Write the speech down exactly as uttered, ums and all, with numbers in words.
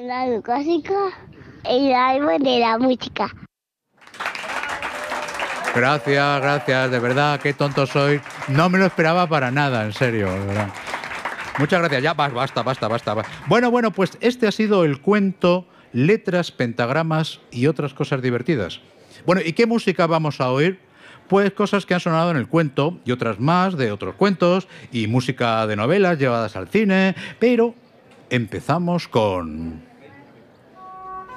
la educación y el árbol de la música. Gracias, gracias, de verdad, qué tonto soy. No me lo esperaba para nada, en serio, de verdad. Muchas gracias, ya basta, basta, basta. Bueno, bueno, pues este ha sido el cuento Letras, Pentagramas y otras cosas divertidas. Bueno, ¿y qué música vamos a oír? Pues cosas que han sonado en el cuento y otras más de otros cuentos y música de novelas llevadas al cine, pero empezamos con...